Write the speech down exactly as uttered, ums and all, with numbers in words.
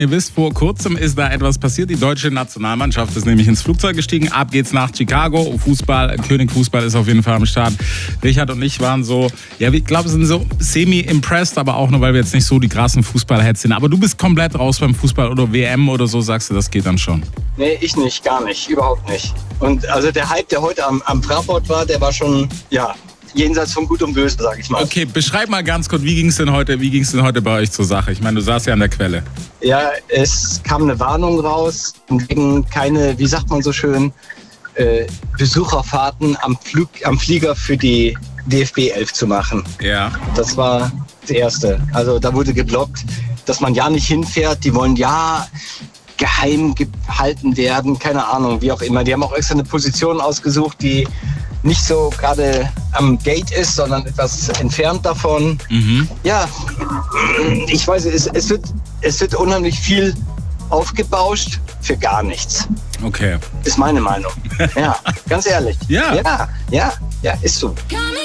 Ihr wisst, vor kurzem ist da etwas passiert. Die deutsche Nationalmannschaft ist nämlich ins Flugzeug gestiegen. Ab geht's nach Chicago. Fußball, König Fußball ist auf jeden Fall am Start. Richard und ich waren so, ja, ich glaube, sind so semi-impressed, aber auch nur, weil wir jetzt nicht so die krassen Fußballheads sind. Aber du bist komplett raus beim Fußball oder W M oder so, sagst du, das geht dann schon? Nee, ich nicht, gar nicht, überhaupt nicht. Und also der Hype, der heute am, am Fraport war, der war schon, ja, jenseits von Gut und Böse, sag ich mal. Okay, beschreib mal ganz kurz, wie ging es denn heute, wie ging's denn heute bei euch zur Sache? Ich meine, du saßt ja an der Quelle. Ja, es kam eine Warnung raus, wegen keine, wie sagt man so schön, äh, Besucherfahrten am, Flug, am Flieger für die D F B elf zu machen. Ja. Das war das Erste. Also da wurde geblockt, dass man ja nicht hinfährt. Die wollen ja geheim gehalten werden, keine Ahnung, wie auch immer. Die haben auch extra eine Position ausgesucht, die nicht so gerade am Gate ist, sondern etwas entfernt davon. Mhm. Ja, ich weiß, es, es, wird, es wird unheimlich viel aufgebauscht für gar nichts. Okay. Ist meine Meinung. Ja, ganz ehrlich. Ja. Ja, ja, ja, ist so.